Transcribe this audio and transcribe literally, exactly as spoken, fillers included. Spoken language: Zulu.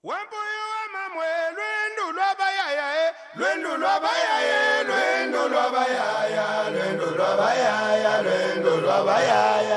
Wempuyo wamamwe lwendo lwabayaya lwendo lwabayaya lwendo lwabayaya lwendo lwabayaya lwendo lwabayaya